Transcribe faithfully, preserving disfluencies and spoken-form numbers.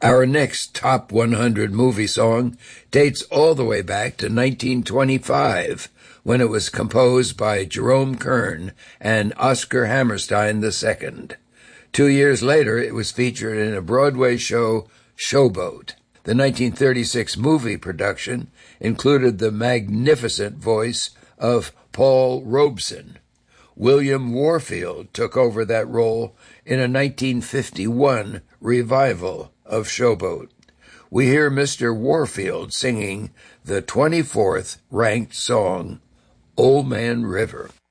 Our next top one hundred movie song dates all the way back to nineteen twenty-five, when it was composed by Jerome Kern and Oscar Hammerstein the Second. Two years later, it was featured in a Broadway show, Showboat. The nineteen thirty-six movie production included the magnificent voice of Paul Robeson. William Warfield took over that role in a nineteen fifty-one revival of Showboat. We hear Mister Warfield singing the twenty-fourth ranked song, Old Man River.